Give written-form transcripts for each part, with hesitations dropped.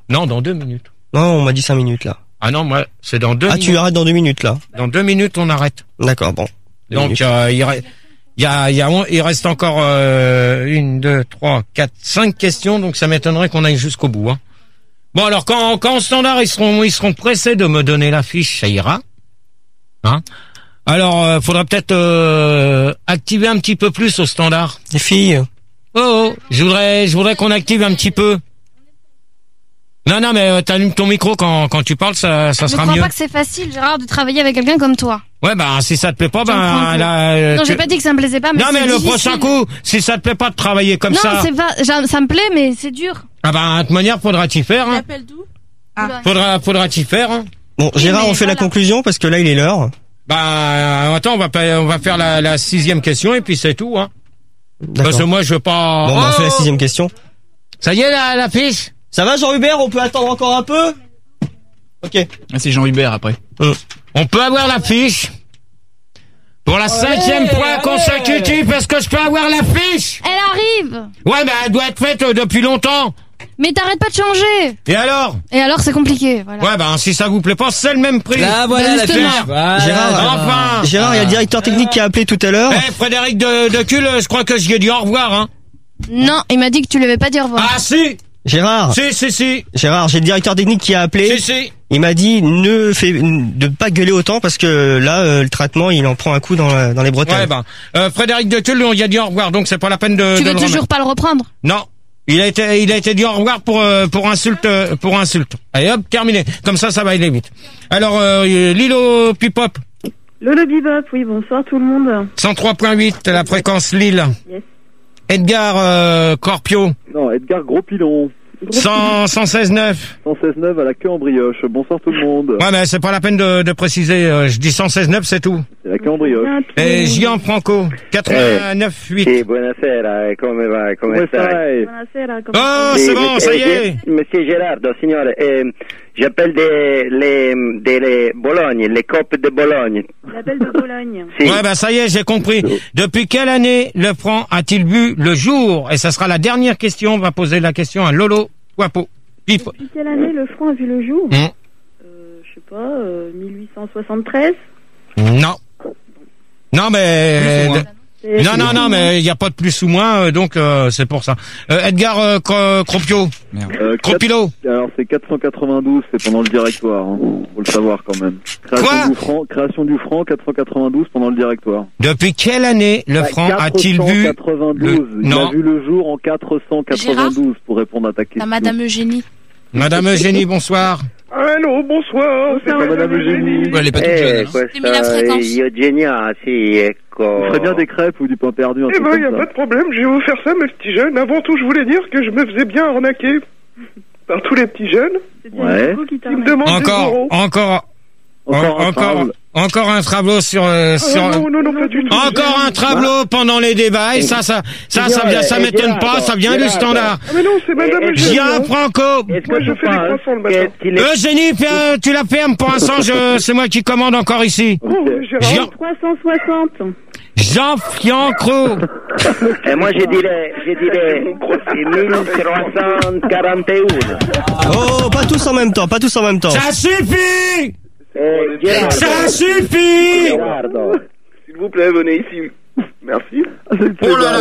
Non, dans 2 minutes. Non, on m'a dit 5 minutes là. Ah non, moi, c'est dans 2 minutes. Ah, tu arrêtes dans 2 minutes là. Dans 2 minutes, on arrête. D'accord, bon. Donc, il reste encore 1, 2, 3, 4, 5 questions, donc ça m'étonnerait qu'on aille jusqu'au bout. Hein. Bon, alors quand au standard ils seront pressés de me donner la fiche, ça ira. Hein. Alors, faudra peut-être activer un petit peu plus au standard. Les filles. Oh, je voudrais qu'on active un petit peu. Non, mais t'allumes ton micro quand tu parles, ça sera mieux. Je crois pas que c'est facile, Gérard, de travailler avec quelqu'un comme toi. Ouais, si ça te plaît pas, non, j'ai pas dit que ça me plaisait pas, mais non, mais le prochain coup, si ça te plaît pas de travailler comme ça. Non, c'est pas, ça me plaît, mais c'est dur. De toute manière, faudra t'y faire, hein. d'où? Faudra t'y faire, hein. Bon, Gérard, on fait la conclusion parce que là, il est l'heure. Attends, on va faire la 6e question et puis c'est tout, hein. Parce que moi, je veux pas... Bon, on fait la 6e question. Ça y est, la fiche? Ça va, Jean-Hubert? On peut attendre encore un peu? Ok. Ah, c'est Jean-Hubert après. On peut avoir la fiche? Pour la 5e fois consécutive, est-ce que je peux avoir la fiche? Elle arrive! Ouais, mais elle doit être faite depuis longtemps. Mais t'arrêtes pas de changer. Et alors? C'est compliqué, voilà. Ouais, si ça vous plaît pas, c'est le même prix. Là, voilà la fiche. Gérard, il y a le directeur technique qui a appelé tout à l'heure. Frédéric Decul, je crois que je lui ai dit au revoir, hein. Non, il m'a dit que tu lui avais pas dit au revoir. Ah, si! Gérard. Si. Gérard, j'ai le directeur technique qui a appelé. Si. Il m'a dit de pas gueuler autant parce que là, le traitement, il en prend un coup dans les bretelles. Ouais, Frédéric Decul, on y a dit au revoir, donc c'est pas la peine de... Tu veux toujours pas le reprendre? Non. Il a été dit au revoir pour insulte. Allez hop, terminé. Comme ça va aller vite. Alors, Lilo Pipop. Lolo Bebop, oui, bonsoir tout le monde. 103.8, la fréquence Lille. Yes. Edgar Corpio. Non, Edgar Gros Pilon. 116.9. 116.9 à la queue en brioche. Bonsoir tout le monde. Ouais, mais c'est pas la peine de préciser. Je dis 116.9, c'est tout. C'est la queue en brioche. Et Gianfranco, 89.8. Sì, buonasera, come va? Come stai? Buonasera, Oh, c'est bon, ça y est. Monsieur Gerardo, signore, j'appelle de Bologne, les Coupes de Bologne. L'appel de Bologne. Si. Ouais, ça y est, j'ai compris. Depuis quelle année le franc a-t-il vu le jour? Et ça sera la dernière question. On va poser la question à Lolo Wapo. Pip. Depuis quelle année le franc a vu le jour? Je sais pas, 1873? Non, mais... Non, mais il n'y a pas de plus ou moins, donc c'est pour ça. Edgar Cropio. Cropilo. Alors c'est 492, c'est pendant le directoire, hein. Faut le savoir quand même. Création du franc, 492 pendant le directoire. Depuis quelle année le franc a-t-il vu 492. Il a vu le jour en 492 Gérard, pour répondre à ta question. Madame Eugénie. Madame Eugénie, bonsoir. Allô, bonsoir. C'est Madame Eugénie. Elle est pas toute jeune. Hein. Eugenia, si, ecco. Il ferait bien des crêpes ou du pain perdu. Y a pas de problème, je vais vous faire ça, mes petits jeunes. Avant tout, je voulais dire que je me faisais bien arnaquer par tous les petits jeunes. Ouais. Ils me demandent des euros. Encore un travelot sur non, pas du tout. Encore un travelot pendant les débats et ça m'étonne pas, ça vient du standard. Ah mais non, c'est Madame Eugénie. Gianfranco. Moi je fais des croissants le matin. Eugénie, tu la fermes pour l'instant, c'est moi qui commande encore ici. Gérard. 360. Jean-Fiancro. Et moi je dirais 1341. Oh, pas tous en même temps. Ça suffit. Gérardo. Ça suffit. Gérardo. S'il vous plaît, venez ici. Merci. Oh là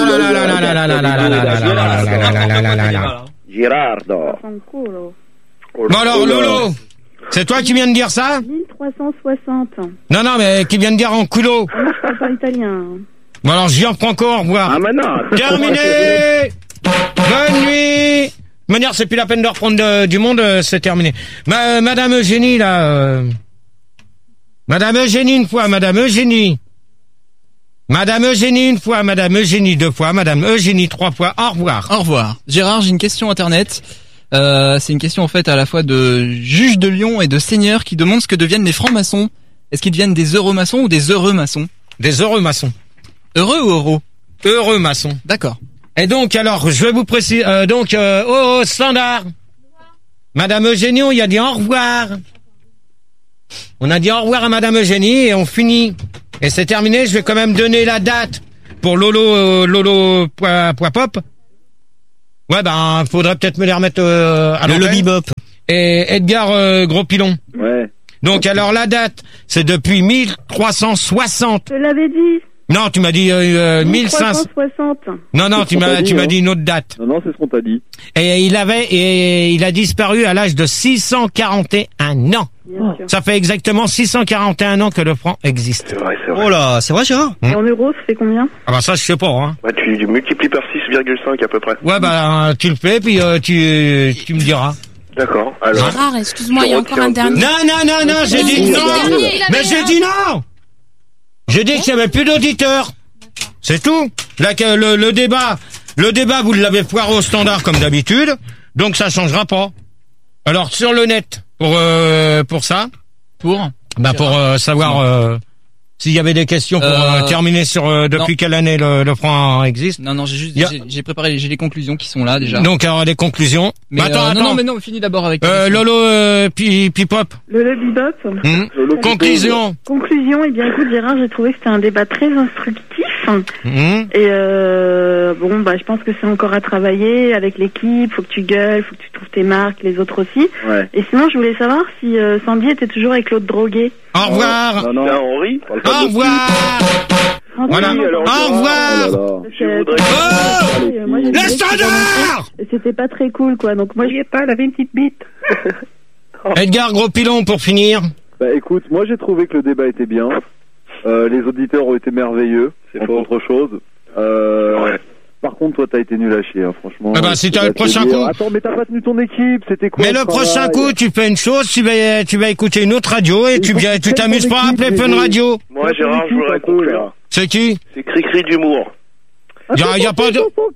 là. Girardo. Bon alors, Lolo, c'est toi qui viens de dire ça? 1360. Non, mais qui vient de dire en culo. Moi, je parle pas italien. Bon alors, Gianfranco, au revoir. Ah, mais non. Terminé. Bonne nuit. De manière, c'est plus la peine de reprendre du monde, c'est terminé. Madame Eugénie, là... Madame Eugénie une fois, Madame Eugénie. Madame Eugénie une fois, Madame Eugénie deux fois, Madame Eugénie trois fois, au revoir. Au revoir. Gérard, j'ai une question internet. C'est une question en fait à la fois de juges de Lyon et de seigneurs qui demandent ce que deviennent les francs-maçons. Est-ce qu'ils deviennent des heureux maçons ou des heureux maçons? Des heureux maçons. Heureux ou heureux? Heureux maçons. D'accord. Et donc, alors, je vais vous préciser, standard. Madame Eugénie, on y a dit au revoir. On a dit au revoir à Madame Eugénie et on finit. Et c'est terminé, je vais quand même donner la date pour Lolo Pop. Ouais, faudrait peut-être me les remettre à Le Lobby Bop. et Edgar Gros-Pilon. Ouais. Donc alors la date, c'est depuis 1360. Je l'avais dit. Non, tu m'as dit 1500. 1360. Non, tu m'as dit une autre date. Non, c'est ce qu'on t'a dit. Et il a disparu à l'âge de 641 ans. Bien sûr. Ça fait exactement 641 ans que le franc existe. C'est vrai, c'est vrai. Oh là, c'est vrai, Gérard? Et en euros, ça fait combien? Ah bah ça je sais pas hein. Ouais, tu multiplies par 6,5 à peu près. Ouais bah tu le fais puis tu me diras. D'accord. Alors. Gérard, excuse-moi, il y a encore un dernier. Non, j'ai dit non. Mais j'ai dit non. J'ai dit qu'il y avait plus d'auditeurs. C'est tout. Là le débat vous l'avez foiré au standard comme d'habitude. Donc ça changera pas. Alors sur le net pour ça. Pour savoir s'il y avait des questions pour terminer sur depuis quelle année le franc existe. Non, j'ai préparé, j'ai les conclusions qui sont là déjà. Donc alors des conclusions. Mais attends. Non, finis d'abord avec Lolo Pipop. Lolo Bebop. Conclusion. Conclusion, eh bien écoute Gérard, j'ai trouvé que c'était un débat très instructif. Et bon bah je pense que c'est encore à travailler avec l'équipe, faut que tu gueules, faut que tu trouves tes marques, les autres aussi. Ouais. Et sinon je voulais savoir si Sandy était toujours avec l'autre drogué. Au revoir. Non. Henri. Au revoir. Voilà. Au revoir. Je voudrais. Oh le standard. C'était pas très cool quoi. Donc moi j'y ai pas, elle avait une petite bite. Edgar Gros-Pilon pour finir. Bah écoute, moi j'ai trouvé que le débat était bien. Les auditeurs ont été merveilleux. C'est pas autre chose. Ouais. Par contre, toi, t'as été nul à chier, hein, franchement. Eh ben, si t'as le prochain coup. Attends, mais t'as pas tenu ton équipe, c'était quoi? Mais le prochain coup, tu fais une chose, tu vas écouter une autre radio et tu t'amuses pas à appeler Fun Radio. Moi, Gérard, je voudrais conclure. C'est qui? C'est Cricri d'humour. Y a pas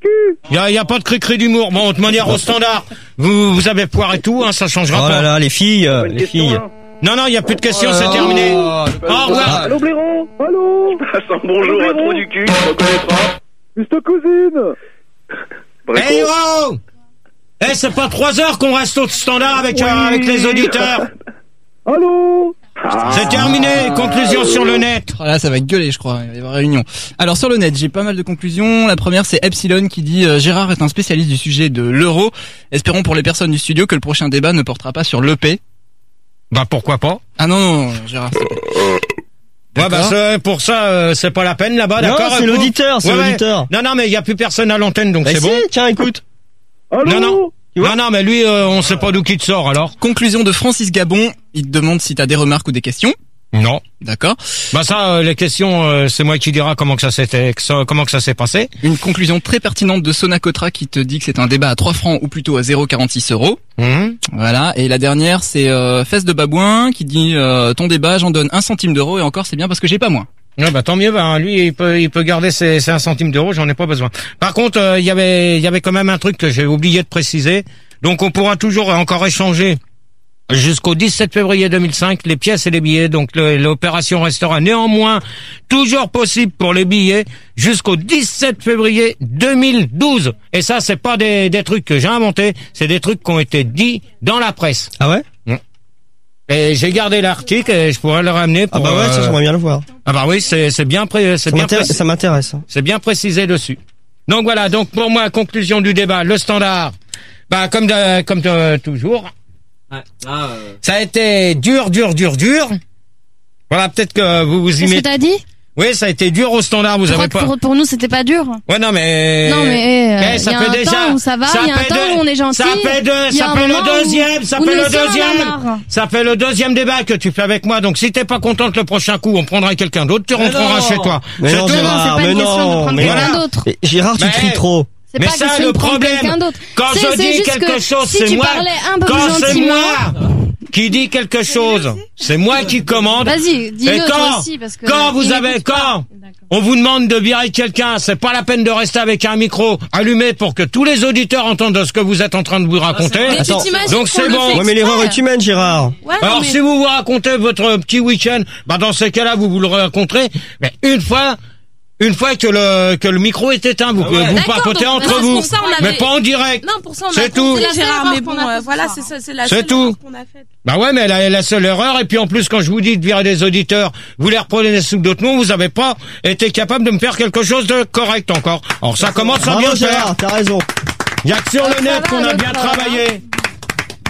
de cri-cri d'humour. Bon, de manière au standard, vous avez poire et tout, hein, ça changera pas. Oh là là, les filles. Non, il y a plus de questions, c'est terminé. Au revoir. Allô, Blaireau? Allô? Je passe un bonjour à trop du cul, je reconnais pas. Juste cousine! Hey oh! Eh, c'est pas 3 heures qu'on reste au standard avec les auditeurs. Allô? C'est terminé, conclusion sur le net. Oh là, ça va gueuler, je crois. Il va y avoir réunion. Alors, sur le net, j'ai pas mal de conclusions. La première, c'est Epsilon qui dit Gérard est un spécialiste du sujet de l'euro. Espérons pour les personnes du studio que le prochain débat ne portera pas sur l'EP. Bah, pourquoi pas? Ah non, Gérard, s'il te plaît. Ouais, bah, pour ça, c'est pas la peine là-bas, d'accord? Non, c'est l'auditeur, l'auditeur. Non, mais il y a plus personne à l'antenne, donc bah c'est bon. Tiens, écoute. Allô? Non, mais lui, on sait pas d'où qui te sort, alors. Conclusion de Francis Gabon. Il te demande si t'as des remarques ou des questions. Non. D'accord. Bah ça, les questions, c'est moi qui dira comment que ça s'est passé. Une conclusion très pertinente de Sonacotra qui te dit que c'est un débat à 3 francs ou plutôt à 0,46 €. Voilà. Et la dernière, c'est Fesse de Babouin qui dit ton débat, j'en donne 1 centime d'euro et encore c'est bien parce que j'ai pas moins. Ouais, bah tant mieux. Bah lui, il peut garder ses 1 centime d'euro. J'en ai pas besoin. Par contre, il y avait quand même un truc que j'ai oublié de préciser. Donc on pourra toujours encore échanger. Jusqu'au 17 février 2005, les pièces et les billets. Donc l'opération restera néanmoins toujours possible pour les billets jusqu'au 17 février 2012. Et ça, c'est pas des trucs que j'ai inventés, c'est des trucs qui ont été dits dans la presse. Ah ouais? Et j'ai gardé l'article et je pourrais le ramener pour... Ah bah ouais, ça j'aimerais bien le voir. Ah bah oui, c'est bien précisé. Ça m'intéresse. C'est bien précisé dessus. Donc voilà, donc pour moi, conclusion du débat, le standard. Bah comme toujours. Ouais, ça a été dur. Voilà, peut-être que vous y mettez. Qu'est-ce que t'as dit? Oui, ça a été dur au standard, vous avez pas. Pour nous, c'était pas dur. Ouais, non, mais ça fait déjà. Temps où ça va, il y a un temps où on est gentil. Ça fait le deuxième débat que tu fais avec moi. Donc, si t'es pas contente le prochain coup, on prendra quelqu'un d'autre, tu rentreras chez toi. Mais non, Gérard, c'est pas une question de prendre quelqu'un d'autre. Gérard, tu cries trop. Mais ça, le problème, quand je dis quelque chose, c'est moi. Quand c'est moi qui dis quelque chose, c'est moi qui commande. Vas-y, dis-le toi aussi, parce que quand on vous demande de virer quelqu'un, c'est pas la peine de rester avec un micro allumé pour que tous les auditeurs entendent ce que vous êtes en train de vous raconter. Donc c'est bon. Ouais, mais l'erreur est humaine, Gérard. Ouais, alors si vous racontez votre petit week-end, bah dans ces cas-là, vous le raconterez. Mais une fois que le micro est éteint, vous papotez entre vous, mais pas en direct. Non, pour ça on a c'est tout. Gérard, mais bon, voilà, c'est la seule erreur qu'on a faite. Bah ouais, mais la seule erreur, et puis en plus quand je vous dis de virer des auditeurs, vous les reprenez sous d'autres noms, vous avez pas été capable de me faire quelque chose de correct encore. Alors ça commence à bien faire. T'as raison. Il y a que sur le net qu'on a bien travaillé.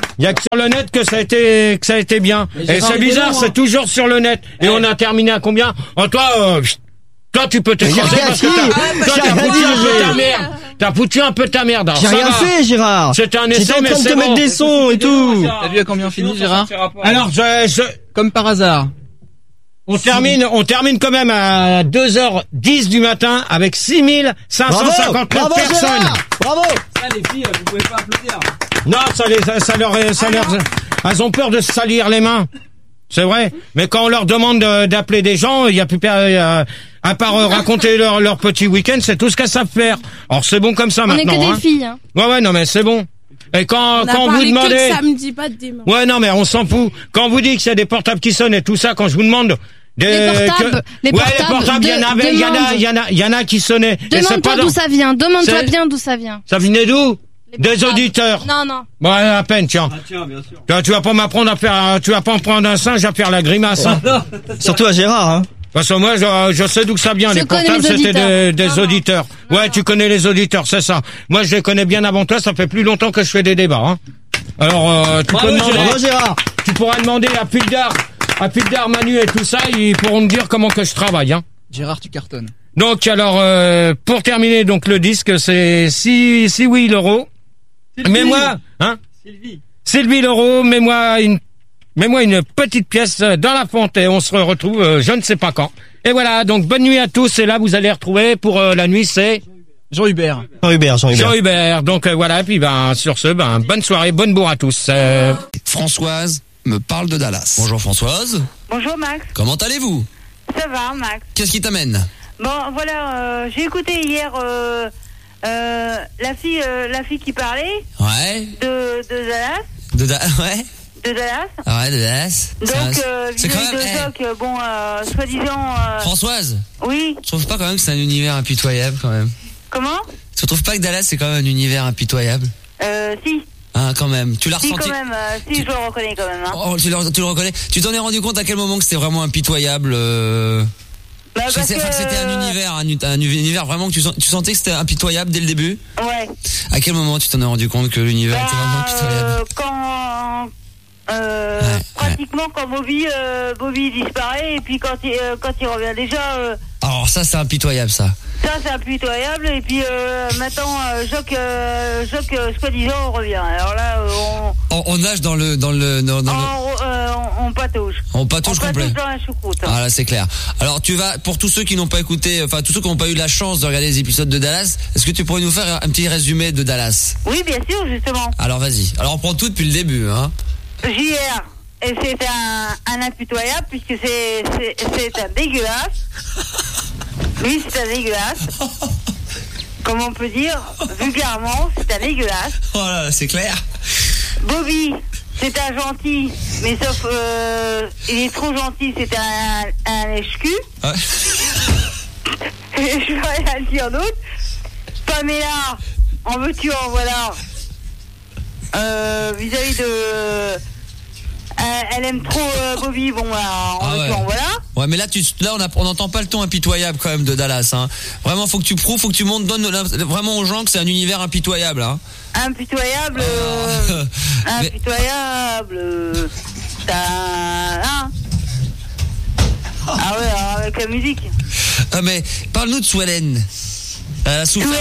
Il y a que sur le net que ça a été bien. Et c'est bizarre, c'est toujours sur le net. Et on a terminé à combien? Oh, toi, tu peux t'excuser parce que t'as foutu un peu ta merde. T'as foutu un peu ta merde. J'ai rien fait, Gérard. C'était un essai, mais c'est bon. J'étais en train de te mettre des sons et tout. T'as vu à combien on finit, Gérard? Alors, comme par hasard. On termine quand même à 2h10 du matin avec 6559 personnes. Gérard, bravo. Ça, les filles, vous pouvez pas applaudir. Non, ça leur, elles ont peur de se salir les mains. C'est vrai. Mais quand on leur demande d'appeler des gens, il y a plus à part raconter leur petit week-end, c'est tout ce qu'elles savent faire. Alors c'est bon comme ça maintenant. On est que des filles, hein. Ouais, non, mais c'est bon. Et quand vous demandez. Que de samedi, pas de dimanche. Ouais, non, mais on s'en fout. Quand vous dites qu'il y a des portables qui sonnent et tout ça, quand je vous demande. Les portables, les portables, il y en a qui sonnaient. Demande-toi d'où ça vient. Demande-toi bien d'où ça vient. Ça venait d'où? Des auditeurs. Non. Bon, à peine, tiens. Ah, tiens, bien sûr. Tu vas pas m'apprendre à faire, tu vas pas en prendre un singe à faire la grimace, hein. Surtout à Gérard, hein. Parce que moi, je sais d'où ça vient. Les portables, c'était des auditeurs. Ouais, tu connais les auditeurs, c'est ça. Moi, je les connais bien avant toi. Ça fait plus longtemps que je fais des débats, hein. Alors, tu peux demander, Gérard. Tu pourras demander à Pildar, Manu et tout ça, ils pourront me dire comment que je travaille, hein. Gérard, tu cartonnes. Donc, alors, pour terminer, donc, le disque, c'est si oui, l'euro. Mets-moi, hein? Sylvie Leroux, mets-moi une petite pièce dans la fonte et on se retrouve je ne sais pas quand. Et voilà, donc bonne nuit à tous et là vous allez retrouver pour la nuit c'est Jean Hubert. Jean Hubert. Donc voilà, puis sur ce bonne soirée, bonne bourre à tous. Françoise me parle de Dallas. Bonjour Françoise. Bonjour Max. Comment allez-vous? Ça va Max. Qu'est-ce qui t'amène? Bon voilà, j'ai écouté hier la fille qui parlait. Ouais. De Dallas. De Dallas. Ah ouais, de Dallas. Donc c'est quand même de Choc, soi-disant. Françoise. Oui. Tu trouves pas quand même que c'est un univers impitoyable quand même? Comment? Tu trouves pas que Dallas c'est quand même un univers impitoyable? Si. Ah quand même. Tu l'as ressenti? Si quand même. Je le reconnais quand même. Hein. Oh, tu le reconnais. Tu t'en es rendu compte à quel moment que c'était vraiment impitoyable? C'était un univers vraiment que tu sentais que c'était impitoyable dès le début? Ouais. À quel moment tu t'en es rendu compte que l'univers était vraiment impitoyable? Pratiquement quand Bobby disparaît et puis quand il revient déjà. Alors ça c'est impitoyable ça. Ça c'est impitoyable et puis maintenant Jock soi-disant revient. Alors là on nage dans le on patauge. On patauge complet. Dans la choucroute. Ah là c'est clair. Alors tu vas pour tous ceux qui n'ont pas écouté, enfin tous ceux qui n'ont pas eu la chance de regarder les épisodes de Dallas, est-ce que tu pourrais nous faire un petit résumé de Dallas? Oui bien sûr justement. Alors vas-y. Alors on prend tout depuis le début hein. JR et c'est un impitoyable puisque c'est un dégueulasse. Oui, c'est un dégueulasse. Comme on peut dire, vulgairement, c'est un dégueulasse. Oh là, c'est clair. Bobby, c'est un gentil, mais sauf, il est trop gentil, c'est un lèche-cul. Ouais. Je vais rien dire d'autre. Pamela, en veux-tu, en voilà. Vis-à-vis de... elle aime trop Bobby, bon voilà. Ouais, mais là on n'entend pas le ton impitoyable quand même de Dallas hein. Vraiment faut que tu prouves, faut que tu donnes vraiment aux gens que c'est un univers impitoyable hein. Impitoyable Ah ouais, alors avec la musique. Ah mais parle-nous de Swellen. Swellen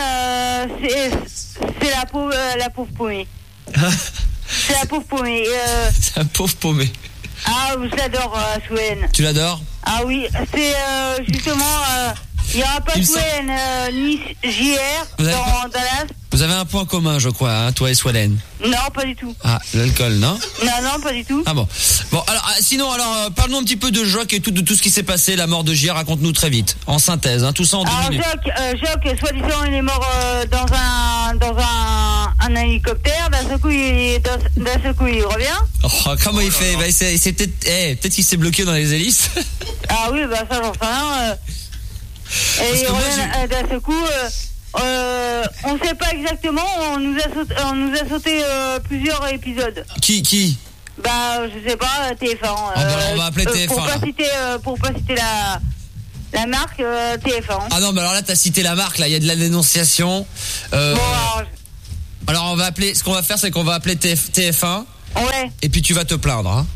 c'est la pauvre paumée. C'est la pauvre paumée. C'est un pauvre paumé. Ah, je l'adore, Swellen. Tu l'adores? Ah oui, c'est justement, il n'y aura pas Swellen ni JR dans Dallas. Vous avez un point commun, je crois, hein, toi et Swellen. Non, pas du tout. Ah, l'alcool, non? Non, pas du tout. Ah bon. Bon, alors, sinon, parle-nous un petit peu de Jock et de tout ce qui s'est passé, la mort de JR, raconte-nous très vite, en synthèse, hein, tout ça en 2 minutes. Jock, soi-disant, il est mort dans un hélicoptère, d'un seul coup, il revient. Oh, comment il fait? C'est peut-être qu'il s'est bloqué dans les hélices. Ah oui, bah ça, j'en sais rien. Et il revient d'un seul coup... on ne sait pas exactement, on nous a sauté plusieurs épisodes. Qui? Bah, je sais pas, TF1. On va appeler TF1. Pour pas citer la marque, TF1. Ah non, mais alors là, t'as cité la marque, là, il y a de la dénonciation. Bon, alors, Alors on va appeler, ce qu'on va faire c'est qu'on va appeler TF1. Ouais. Et puis tu vas te plaindre, hein.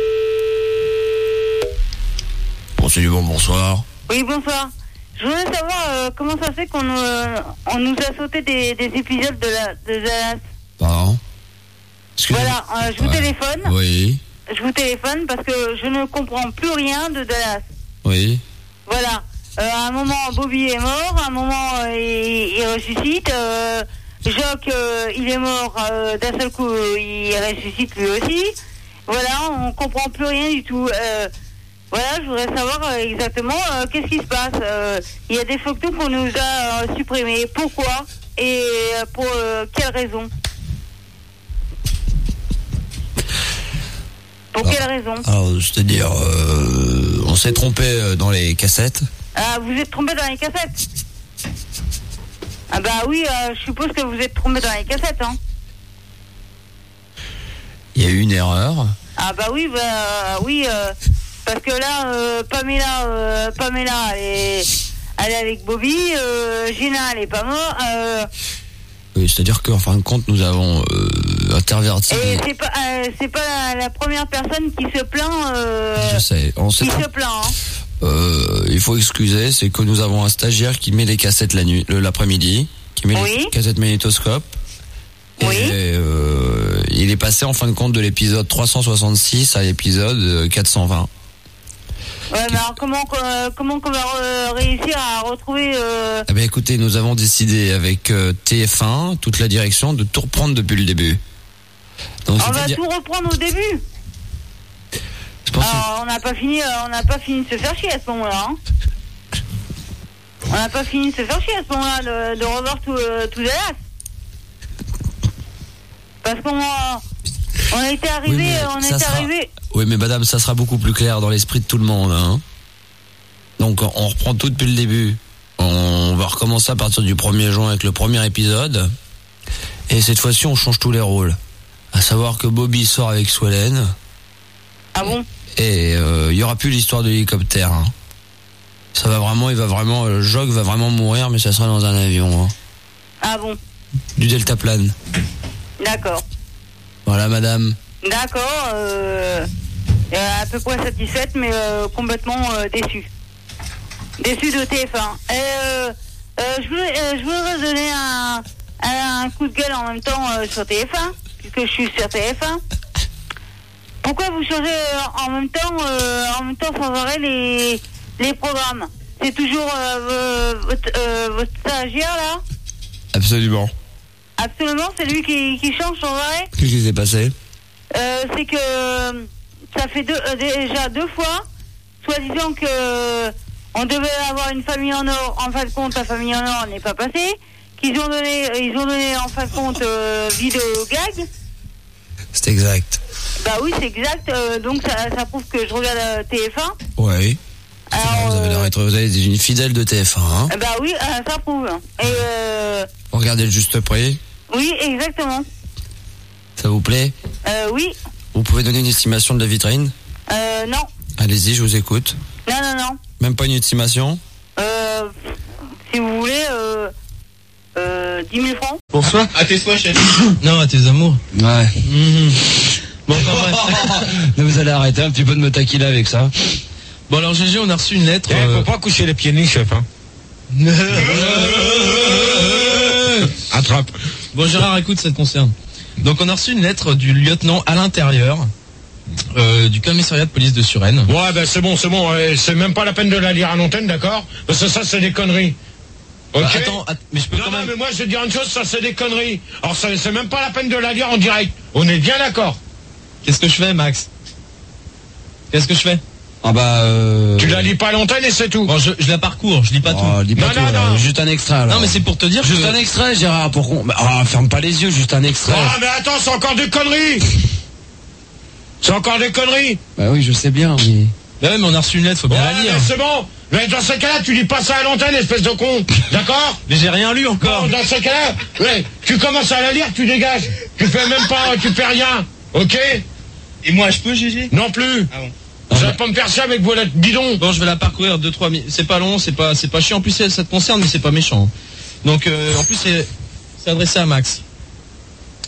Bon, c'est du bonsoir. Oui, bonsoir. Je voulais savoir comment ça fait qu'on on nous a sauté des épisodes de Dallas. Pardon. Voilà, je vous téléphone. Oui. Je vous téléphone parce que je ne comprends plus rien de Dallas. Oui. Voilà. À un moment, Bobby est mort. À un moment, il ressuscite. Jacques, il est mort. D'un seul coup, il ressuscite lui aussi. Voilà, on comprend plus rien du tout. Voilà, je voudrais savoir exactement qu'est-ce qui se passe. Il y a des photos qu'on nous a supprimées. Pourquoi et pour quelle raison? Pour quelle raison? Alors, c'est-à-dire, on s'est trompé dans les cassettes. Ah, vous êtes trompé dans les cassettes? Ah bah oui, je suppose que vous êtes trompé dans les cassettes, hein. Il y a eu une erreur. Ah bah oui, parce que là, Pamela, elle est avec Bobby, Gina, elle est pas morte. Oui, c'est-à-dire qu'en fin de compte, nous avons interverti. Et c'est pas la première personne qui se plaint. Je sais, qui se plaint. Hein. Il faut excuser, c'est que nous avons un stagiaire qui met les cassettes la nuit, l'après-midi, qui met les cassettes magnétoscope. Oui. Et il est passé en fin de compte de l'épisode 366 à l'épisode 420. Ouais, mais alors comment qu'on va réussir à retrouver Eh bien, écoutez, nous avons décidé avec TF1, toute la direction, de tout reprendre depuis le début. Donc, on va tout reprendre au début. Alors, on n'a pas fini de se faire chier à ce moment-là. Hein. On n'a pas fini de se faire chier à ce moment-là de revoir tout Dallas. Parce on était arrivé, Oui, mais madame, ça sera beaucoup plus clair dans l'esprit de tout le monde, hein. Donc, on reprend tout depuis le début. On va recommencer à partir du 1er juin avec le premier épisode. Et cette fois-ci, on change tous les rôles. À savoir que Bobby sort avec Swellen. Ah bon? Et il y aura plus l'histoire de l'hélicoptère, hein. Jock va vraiment mourir, mais ça sera dans un avion, hein. Ah bon? Du deltaplane. D'accord. Voilà, madame. D'accord, à peu près satisfaite, mais complètement déçue. Déçue de TF1. Je voudrais donner un coup de gueule en même temps sur TF1, puisque je suis sur TF1. Pourquoi vous changez en même temps sans arrêt les programmes? C'est toujours votre stagiaire là? Absolument. Absolument, c'est lui qui change sans arrêt? Qu'est-ce qui s'est passé? C'est que ça fait déjà deux fois, soi-disant que on devait avoir une famille en or. En fin de compte, la famille en or n'est pas passée. Ils ont donné en fin de compte vidéo gag. C'est exact. Bah oui, c'est exact. Donc ça prouve que je regarde TF1. Oui. Alors, vous avez une fidèle de TF1, hein? Bah oui, ça prouve. Et vous regardez le juste prix? Oui, exactement. Ça vous plaît? Oui. Vous pouvez donner une estimation de la vitrine? Non. Allez-y, je vous écoute. Non. Même pas une estimation? Si vous voulez, 10 000 francs. Bonsoir. À tes souhaits, chef. Non, à tes amours. Ouais. Bon, enfin, Vous allez arrêter un petit peu de me taquiner avec ça. Bon, alors GG, on a reçu une lettre. Faut pas coucher les pieds nus, chef, hein. Attrape. Bon, Gérard, écoute, ça te concerne. Donc, on a reçu une lettre du lieutenant à l'intérieur du commissariat de police de Suresnes. Ouais, ben c'est bon. C'est même pas la peine de la lire à l'antenne, d'accord? Parce que ça, c'est des conneries. Ok. Attends, mais je peux quand même... Non, mais moi, je vais te dire une chose, ça, c'est des conneries. Alors, c'est même pas la peine de la lire en direct. On est bien d'accord. Qu'est-ce que je fais, Max? Qu'est-ce que je fais? Ah bah Tu la lis pas à l'antenne et c'est tout. Bon, je la parcours, je lis pas tout. Lis pas tout, non. Juste un extrait alors. Non, mais c'est pour te dire juste un extrait, Gérard, pour qu'on... ferme pas les yeux, juste un extrait. Ah, mais attends, c'est encore des conneries. C'est encore des conneries. Bah oui, je sais bien, mais... Bah ouais, mais on a reçu une lettre, faut bien la lire. Mais c'est bon. Mais dans ce cas-là, tu lis pas ça à l'antenne, espèce de con. D'accord? Mais j'ai rien lu encore. Bon, dans ce cas-là, ouais, tu commences à la lire, tu dégages. Tu fais même pas, tu fais rien. Ok? Et moi, je peux, GG? Non plus. Ah bon. Vous allez pas me faire ça avec vos lettres bidons. Bon, je vais la parcourir 2-3 minutes. C'est pas long, c'est pas chiant. En plus, ça te concerne, mais c'est pas méchant. Donc, en plus, c'est adressé à Max.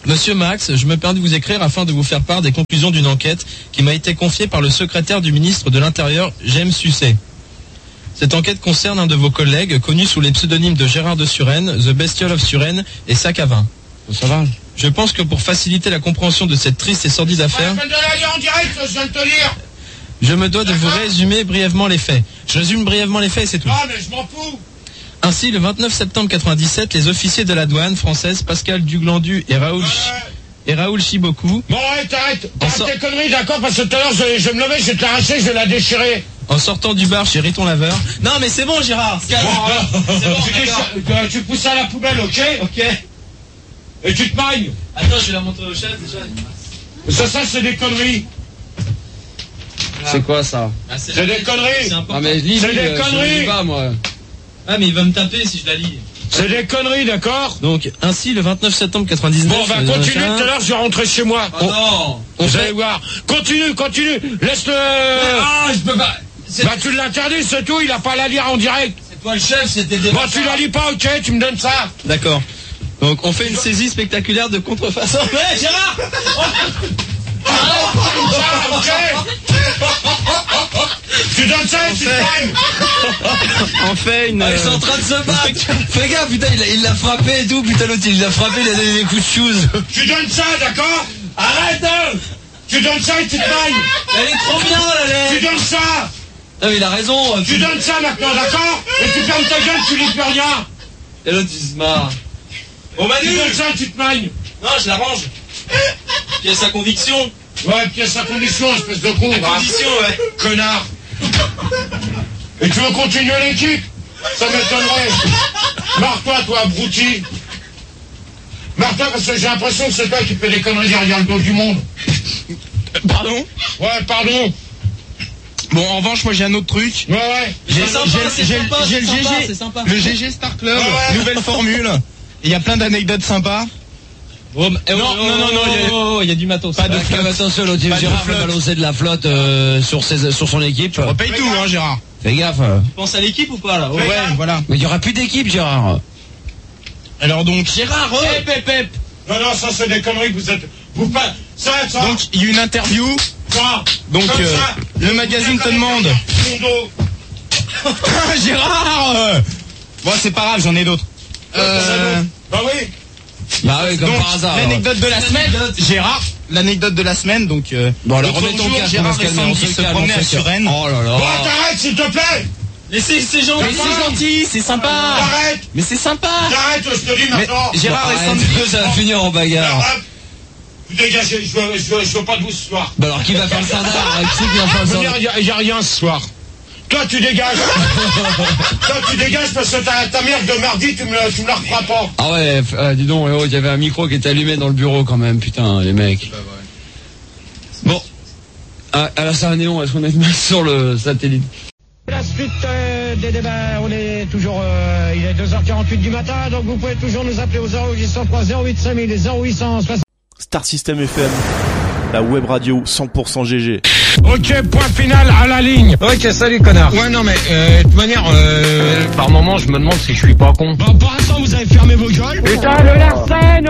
Monsieur Max, je me permets de vous écrire afin de vous faire part des conclusions d'une enquête qui m'a été confiée par le secrétaire du ministre de l'Intérieur, James Sucet. Cette enquête concerne un de vos collègues, connu sous les pseudonymes de Gérard de Suresnes, The Bestiole of Suresnes et Sac à vin. Ça va. Je pense que pour faciliter la compréhension de cette triste et sordide affaire, en direct, je viens de te lire. Je me dois de vous résumer brièvement les faits. Je résume brièvement les faits et c'est tout. Ah, mais je m'en fous. Ainsi, le 29 septembre 97, les officiers de la douane française, Pascal Duglandu et Raoul Chiboku... Bon, arrête tes conneries, d'accord, parce que tout à l'heure, je vais me lever, je vais te l'arracher, je vais la déchirer. En sortant du bar chez Riton Laveur... Non, mais c'est bon, Gérard. C'est bon, tu pousses ça à la poubelle, ok? Ok. Et tu te mailles. Attends, je vais la montrer au chef, déjà. Ça, c'est des conneries. C'est quoi ça? C'est des conneries. Ah mais lis, c'est des conneries. Je lis pas, moi. Ah mais il va me taper si je la lis. C'est des conneries, d'accord? Donc ainsi le 29 septembre 99. Bon, on va continuer tout à l'heure, je vais rentrer chez moi. Ah non. Vous allez voir. Continue. Laisse-le. Ah, je peux pas. Bah tu l'interdis, c'est tout. Il a pas à la lire en direct. C'est toi le chef, c'était des. Bon, tu la lis pas, ok? Tu me donnes ça. D'accord. Donc on fait une saisie spectaculaire de contrefaçon. Ouais, Gérard. Tu donnes ça et tu te calmes. On fait une... ils sont en train de se battre. Fais gaffe, putain, il l'a frappé et tout. Putain, l'autre, il l'a frappé, il a donné des coups de shoes. Tu donnes ça, d'accord? Arrête. Tu donnes ça et tu te mailles. Elle est trop bien, la Tu donnes ça. Non, mais il a raison. Tu donnes ça maintenant, d'accord? Et tu fermes ta gueule, tu lis plus rien. Et l'autre, il se marre. Oh, Manu, tu donnes ça et tu te mailles. Non, je l'arrange. Pièce à conviction. Ouais, pièce à condition, espèce de con. Condition, ouais. Connard. Et tu veux continuer l'équipe? Ça m'étonnerait. Marre-toi, toi, abruti. Marre-toi, parce que j'ai l'impression que c'est toi qui fais des conneries derrière le dos du monde. Pardon? Ouais, pardon. Bon, en revanche, moi j'ai un autre truc. Ouais. J'ai le GG, le GG Star Club, nouvelle formule. Il y a plein d'anecdotes sympas. Oh, non, il y a du matos. Pas de flotte. Attention, l'autre Gérard va balancer de la flotte sur son équipe. On paye tout, hein, Gérard. Fais gaffe. Tu penses à l'équipe ou pas, là? Ouais, voilà. Mais il y aura plus d'équipe, Gérard. Alors donc, Gérard, Pep. Non, ça c'est des conneries, vous pas. Ça. Donc, il y a une interview. Ça. Donc, le magazine te demande. Gérard! Bon, c'est pas grave, j'en ai d'autres. Bah oui. Bah oui, comme donc, par hasard. L'anecdote de la semaine, Gérard. L'anecdote de la semaine, donc. Bon, alors remets ton casque. Gérard et Sandy se promenaient à Suresnes. Oh là là. Bon, t'arrêtes, s'il te plaît. Mais c'est gentil. Mais c'est gentil, c'est sympa. T'arrêtes. Mais c'est sympa. T'arrêtes, je te dis maintenant. Gérard et Sandy. Ça va finir en bagarre. Vous dégagez, je veux pas de vous ce soir. Bah alors qui va faire le sardin? Qui c'est qui va faire le sardin? Il y a rien ce soir. Toi tu dégages. Toi tu dégages parce que ta merde de mardi tu me la referas pas. Ah ouais, dis donc, il y avait un micro qui était allumé dans le bureau quand même, putain, les mecs. Bon, à la Sarnéon, est-ce qu'on a une main sur le satellite? La suite des débats, on est toujours, il est 2h48 du matin, donc vous pouvez toujours nous appeler au 0803 08 5000 et 0860. Star System FM, la web radio 100% GG. Ok, point final à la ligne. Ok, salut connard. Ouais, non, mais de toute manière, par moment, je me demande si je suis pas con. Bon, pour l'instant, vous avez fermé vos gueules. Putain, le Larsen.